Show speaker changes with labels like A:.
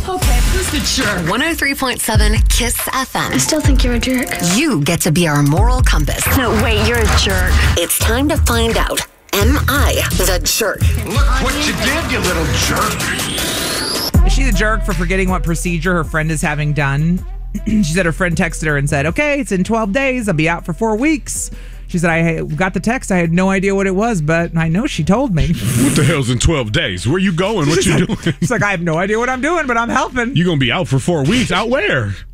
A: Okay, who's the jerk?
B: 103.7 KISS FM.
C: I still think you're a jerk.
B: You get to be our moral compass.
C: No, wait, you're a jerk.
B: It's time to find out. Am I the jerk?
D: Look what you did, you little jerk.
E: Is she the jerk for forgetting what procedure her friend is having done? She said her friend texted her and said, okay, it's in 12 days. I'll be out for 4 weeks. She said, I got the text. I had no idea what it was, but I know she told me.
F: What the hell's in 12 days? Where you going? What you doing?
E: It's like, I have no idea what I'm doing, but I'm helping.
F: You going to be out for 4 weeks? Out where?